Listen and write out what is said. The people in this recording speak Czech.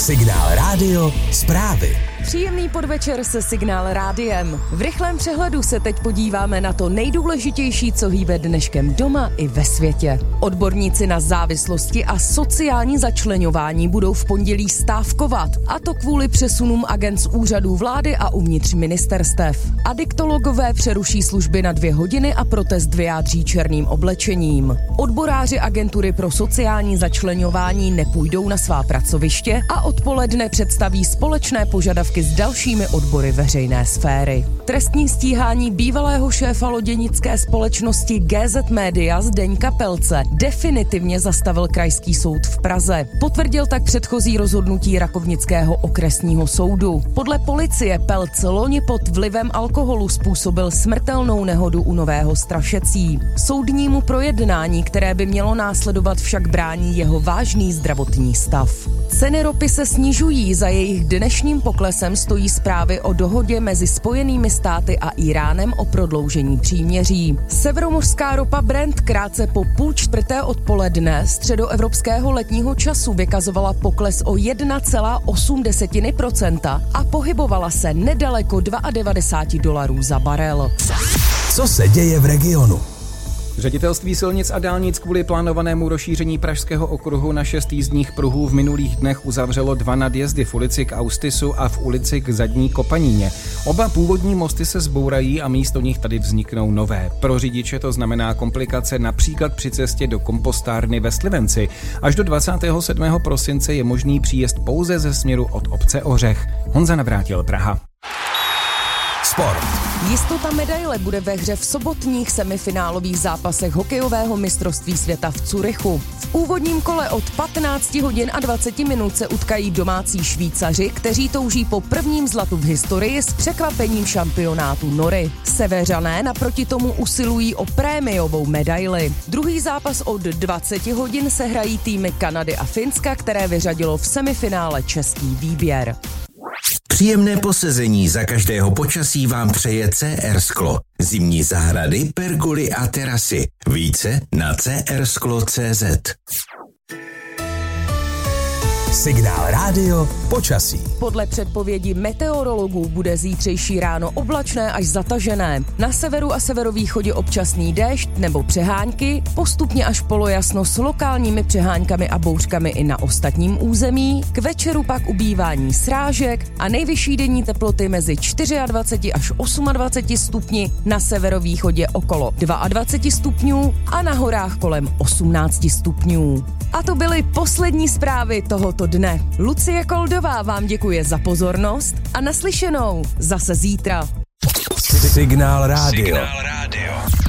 Signál Rádio zprávy. Příjemný podvečer se Signál Rádiem. V rychlém přehledu se teď podíváme na to nejdůležitější, co hýbe dneškem doma i ve světě. Odborníci na závislosti a sociální začleňování budou v pondělí stávkovat, a to kvůli přesunům agent z úřadů vlády a uvnitř ministerstev. Adiktologové přeruší služby na 2 hodiny a protest vyjádří černým oblečením. Odboráři agentury pro sociální začleňování nepůjdou na svá pracoviště a odpoledne představí společné požadavky s dalšími odbory veřejné sféry. Trestní stíhání bývalého šéfa loděnické společnosti GZ Media Zdeňka Pelce definitivně zastavil Krajský soud v Praze. Potvrdil tak předchozí rozhodnutí Rakovnického okresního soudu. Podle policie Pelc loni pod vlivem alkoholu způsobil smrtelnou nehodu u Nového Strašecí. Soudnímu projednání, které by mělo následovat, však brání jeho vážný zdravotní stav. Ceny ropy se snižují, za jejich dnešním poklesem stojí zprávy o dohodě mezi Spojenými státy a Íránem o prodloužení příměří. Severomořská ropa Brent krátce po 3:30 odpoledne středoevropského letního času vykazovala pokles o 1,8% a pohybovala se nedaleko $92 za barel. Co se děje v regionu? Ředitelství silnic a dálnic kvůli plánovanému rozšíření Pražského okruhu na 6 jízdních pruhů v minulých dnech uzavřelo 2 nadjezdy v ulici k Austisu a v ulici k Zadní Kopaníně. Oba původní mosty se zbourají a místo nich tady vzniknou nové. Pro řidiče to znamená komplikace například při cestě do kompostárny ve Slivenci. Až do 27. prosince je možný příjezd pouze ze směru od obce Ořech. Honza Navrátil, Praha. Sport. Jistota medaile bude ve hře v sobotních semifinálových zápasech hokejového mistrovství světa v Curychu. V úvodním kole od 15 hodin a 20 minut se utkají domácí Švýcaři, kteří touží po prvním zlatu v historii s překvapením šampionátu Nory. Seveřané naproti tomu usilují o prémiovou medaili. Druhý zápas od 20 hodin se hrají týmy Kanady a Finska, které vyřadilo v semifinále český výběr. Příjemné posezení za každého počasí vám přeje CR Sklo. Zimní zahrady, pergoly a terasy. Více na crsklo.cz. Signál Rádio počasí. Podle předpovědi meteorologů bude zítřejší ráno oblačné až zatažené. Na severu a severovýchodě občasný déšť nebo přehánky, postupně až polojasno s lokálními přeháňkami a bouřkami i na ostatním území, k večeru pak ubývání srážek a nejvyšší denní teploty mezi 24 až 28 stupni, na severovýchodě okolo 22 stupňů a na horách kolem 18 stupňů. A to byly poslední zprávy tohoto dne. Lucie Koldová vám děkuje za pozornost a naslyšenou zase zítra. Signál Rádio.